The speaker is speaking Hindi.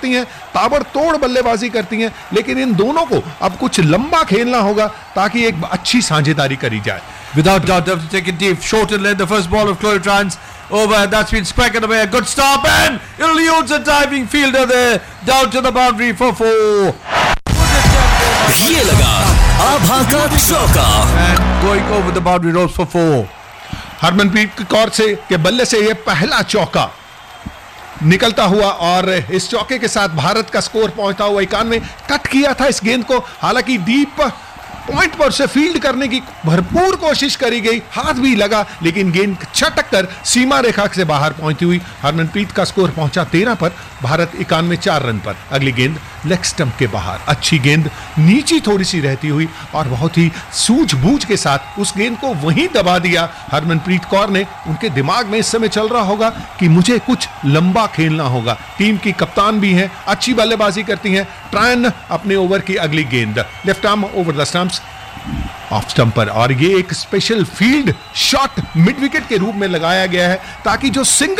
सकती हैं, ताबड़तोड़ बल्लेबाजी करती हैं, लेकिन इन दोनों को अब कुछ लंबा खेलना होगा ताकि एक अच्छी साझेदारी करी जाए. Without doubt, they have to take it deep. Short and led the first ball of Chloe Trans over. That's been scraped away. A good stop and eludes a diving fielder there down to the boundary for 4. ये लगा आभा का चौका and going over the boundary ropes for 4. Harmanpreet Kaur से के बल्ले से ये पहला चौका निकलता हुआ और इस चौके के साथ भारत का स्कोर पहुंचता हुआ 91. कट किया था इस गेंद को, हालांकि डीप पॉइंट पर से फील्ड करने की भरपूर कोशिश करी गई, हाथ भी लगा, लेकिन गेंद छटक कर सीमा रेखा से बाहर पहुंचती हुई हरमनप्रीत का स्कोर पहुंचा 13 पर, भारत 91 4 रन पर. अगली गेंद लेग स्टंप के बाहर, अच्छी गेंद नीची थोड़ी सी रहती हुई और बहुत ही सूझबूझ के साथ उस गेंद को वहीं दबा दिया हरमनप्रीत कौर ने. उनके दिमाग में इस समय चल रहा होगा कि मुझे कुछ लंबा खेलना होगा. टीम की कप्तान भी हैं, अच्छी बल्लेबाजी करती हैं. ट्रायन अपने ओवर की अगली गेंद left arm over the stumps off stump पर, और ये एक special field shot mid wicket के रूप में लगाया गया है ताकि जो सिंगल